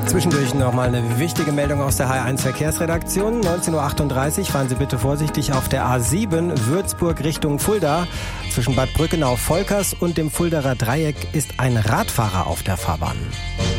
Zwischendurch nochmal eine wichtige Meldung aus der HR1 Verkehrsredaktion. 19.38 Uhr, fahren Sie bitte vorsichtig auf der A7 Würzburg Richtung Fulda. Zwischen Bad Brückenau-Volkers und dem Fuldaer Dreieck ist ein Radfahrer auf der Fahrbahn.